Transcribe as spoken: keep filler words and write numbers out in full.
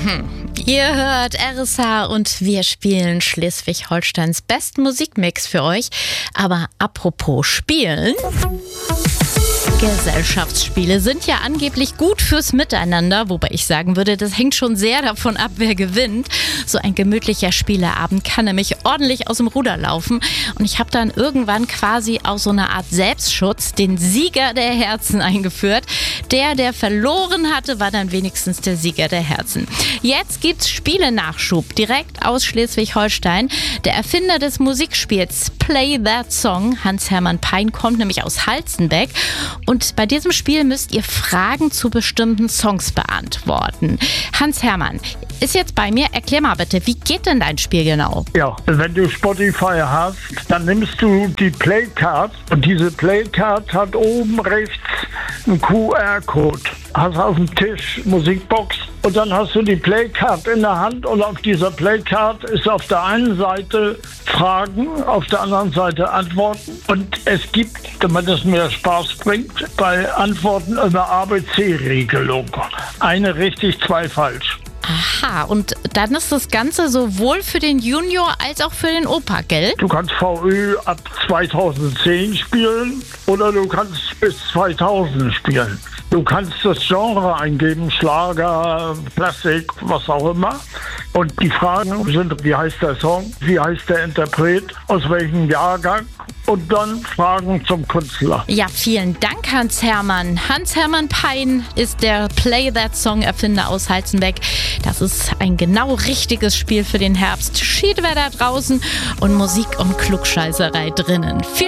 Ihr hört R S H und wir spielen Schleswig-Holsteins besten Musikmix für euch. Aber apropos Spielen... Gesellschaftsspiele sind ja angeblich gut fürs Miteinander, wobei ich sagen würde, das hängt schon sehr davon ab, wer gewinnt. So ein gemütlicher Spieleabend kann nämlich ordentlich aus dem Ruder laufen. Und ich habe dann irgendwann quasi aus so einer Art Selbstschutz den Sieger der Herzen eingeführt. Der, der verloren hatte, war dann wenigstens der Sieger der Herzen. Jetzt gibt's Spiele-Nachschub direkt aus Schleswig-Holstein. Der Erfinder des Musikspiels Play That Song, Hans-Hermann Pein, kommt nämlich aus Halstenbeck. Und bei diesem Spiel müsst ihr Fragen zu bestimmten Songs beantworten. Hans-Hermann ist jetzt bei mir. Erklär mal bitte, wie geht denn dein Spiel genau? Ja, wenn du Spotify hast, dann nimmst du die Playcard und diese Playcard hat oben rechts einen Q R-Code. Hast auf dem Tisch Musikbox und dann hast du die Playcard in der Hand und auf dieser Playcard ist auf der einen Seite Fragen, auf der anderen Seite Antworten und es gibt, damit es mehr Spaß bringt, bei Antworten eine A B C-Regelung. Eine richtig, zwei falsch. Aha, und dann ist das Ganze sowohl für den Junior als auch für den Opa, gell? Du kannst V Ö ab zweitausendzehn spielen oder du kannst bis zweitausend spielen. Du kannst das Genre eingeben, Schlager, Klassik, was auch immer. Und die Fragen sind, wie heißt der Song, wie heißt der Interpret, aus welchem Jahrgang und dann Fragen zum Künstler. Ja, vielen Dank, Hans-Hermann. Hans-Hermann Pein ist der Play That Song Erfinder aus Halstenbeck. Das ist ein genau richtiges Spiel für den Herbst. Schiedwetter draußen und Musik und Klugscheißerei drinnen. Viel